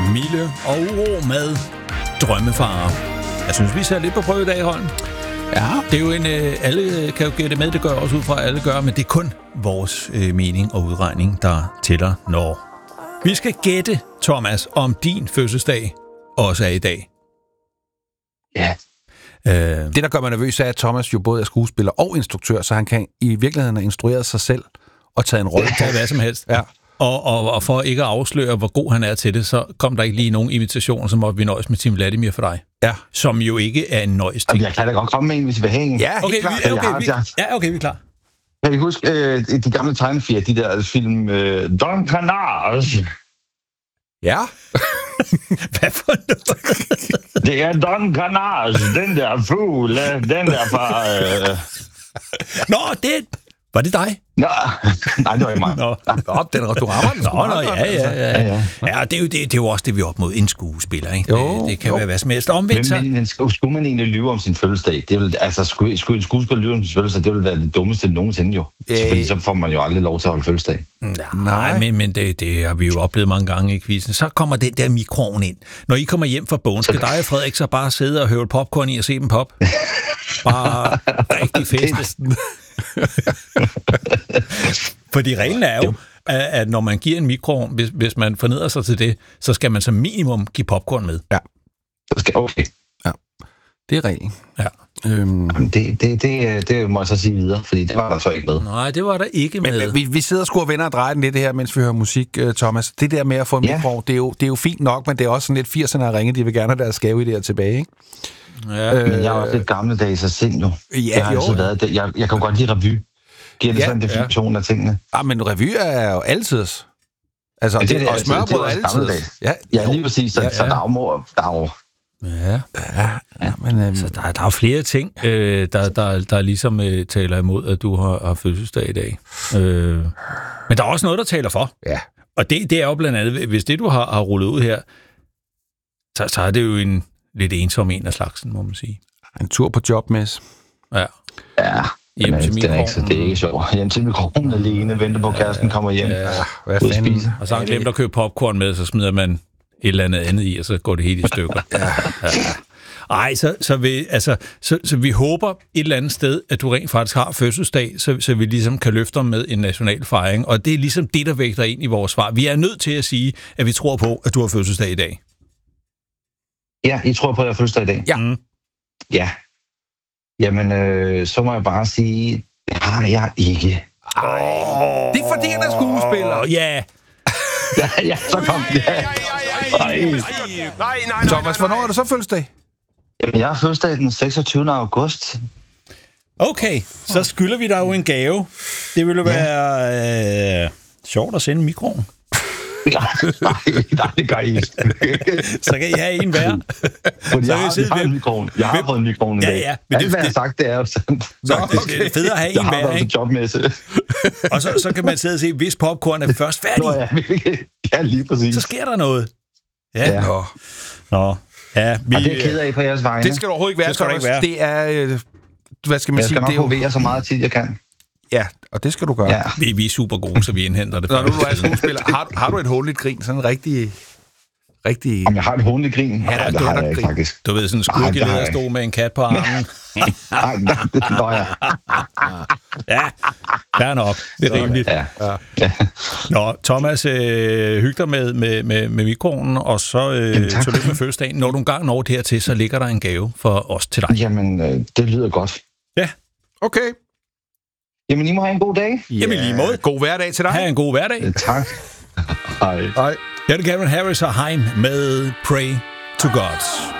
Mille og uro med Drømmefarer. Jeg synes, vi ser lidt på prøve i dag, Holm. Ja. Det er jo alle kan jo gætte med, det gør også ud fra, alle gør, men det er kun vores mening og udregning, der tæller når. Vi skal gætte, Thomas, om din fødselsdag også er i dag. Ja. Det, der gør mig nervøs, er, at Thomas jo både er skuespiller og instruktør, så han kan i virkeligheden have instrueret sig selv og taget en rolle. Tage hvad som helst. Ja. Og for ikke at afsløre, hvor god han er til det, så kom der ikke lige nogen imitationer, så måtte vi nøjes med Tim Vladimir for dig. Ja. Som jo ikke er en nøjes ting. Jeg kan da godt komme med en, hvis vi vil have en. Ja, Okay, klart. vi er klar. Kan I huske de gamle tegnefilm, de der film Don Carnage? Ja. Hvad for noget? Det er Don Carnage, den der fugle, den der fra... Nå, var det dig? Nå, nej, det var ikke mig. Nå, Du rammer den. ja. Ja, det er jo også det, vi er op mod en skuespiller, ikke? Det kan være hvad som helst. Omvendt så. Men skulle man egentlig lyve om sin fødselsdag? Det vil, altså, skulle en skuespiller lyve om sin fødselsdag, det ville være det dummeste nogensinde jo. Fordi så får man jo aldrig lov til at holde fødselsdag. Nej, men det har vi jo oplevet mange gange i quizzen. Så kommer den der mikroen ind. Når I kommer hjem fra bogen, skal dig og Frederik så bare sidde og høvle popcorn i og se dem pop? Bare rigtig feste. Fordi reglen er jo, at når man giver en mikroovn, hvis man forneder sig til det, så skal man som minimum give popcorn med. Ja. Okay. Ja. Det er reglen. Ja. Det må jeg så sige videre, fordi det var der så ikke med. Nej, det var der ikke med. Men vi sidder sgu og vender og drejer den lidt her, mens vi hører musik, Thomas. Det der med at få en mikro, det er jo fint nok, men det er også sådan lidt 80'erne at ringe. De vil gerne have deres skaveidéer tilbage, ikke? Ja. Men jeg er også lidt gammeldags og sind jo. Ja, jeg har altid været det. Jeg kan jo godt lide revy. Giver det sådan en definition af tingene? Ja, men revy er jo altid. Altså, det og smørbrød er altid. Ja, lige præcis. Så der er jo Ja, men så der er flere ting, der ligesom taler imod, at du har fødselsdag i dag. Men der er også noget, der taler for. Ja. Og det er jo blandt andet, hvis det, du har rullet ud her, så er det jo en lidt ensom en af slagsen, må man sige. En tur på jobmess. Ja. Hjem til mikroovnen. Det er ikke sjovt. Hjem til mikroovnen alene, venter på, kæresten kommer hjem. Hvad fanden? Og så har han glemt at købe popcorn med, så smider man et eller andet i, og så går det helt i stykker. Ej, så vi håber et eller andet sted, at du rent faktisk har fødselsdag, så vi ligesom kan løfte med en national fejring. Og det er ligesom det, der vægter ind i vores svar. Vi er nødt til at sige, at vi tror på, at du har fødselsdag i dag. Ja, I tror på, at jeg har fødselsdag i dag? Ja. Ja. Jamen, så må jeg bare sige, det har jeg ikke. Det er fordi, han er skuespiller. Ja. Ja, så kom det. Nej. Thomas, hvornår er du så fødselsdag? Jamen, jeg har fødselsdag den 26. august. Okay, så skylder vi dig jo en gave. Det ville være sjovt at sende mikroen. Nej, det gør I ikke. Så kan I have en hver. Fordi jeg har en mikroen. Jeg har fået en mikroen i dag. Ja. Alt, hvad jeg har sagt, det er jo sandt. Det er fedt at have en hver, ikke? Jobmesse. Og så kan man sidde og se, hvis popcorn er først færdig. Ja, lige præcis. Så sker der noget. Ja. Nå. Ja, og det er ked af på jeres vegne. Det skal du overhovedet ikke være, Thomas. Det er, hvad skal man sige? Jeg skal nok hovere så meget tid, jeg kan. Ja, og det skal du gøre. Ja. Vi er super gode, så vi indhenter det. Når du er skuespiller, har du et håndligt grin? Sådan en rigtig... Om jeg har et håndligt grin? Ja, det har jeg ikke, faktisk. Du ved, sådan en skurkelederstol med en kat på armen. Nej, det gør jeg. Ja, fair nok. Det er rimeligt. Ja. Nå, Thomas, hyg dig med mikroen, og så tillykke med fødselsdagen. Når du engang når dertil, så ligger der en gave for os til dig. Jamen, det lyder godt. Ja. Okay. Jamen, I må have en god dag. Jamen, lige måde. God hverdag til dig. Ha' en god hverdag. Tak. Hej. Her er det Calvin Harris og Haim med Pray to Gods.